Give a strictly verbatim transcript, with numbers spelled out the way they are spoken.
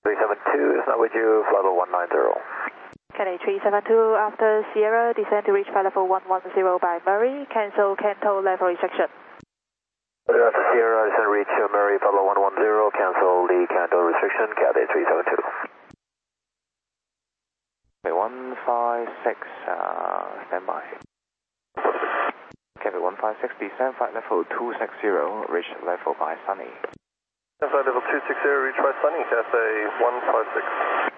three seven two is not with you, flight level one nine zero. Cathay three seven two after Sierra, descend to reach flight level one one zero by Murray, cancel Canto level restriction. After Sierra, descend reach Murray, flight level one one zero, cancel the Canto restriction, Cathay three seven two. Okay, one five six, uh, stand by. Cathay one five six, descend flight level two six zero, reach level by Sunny. Flight level two six zero, reach by Sunny, Cathay one five six.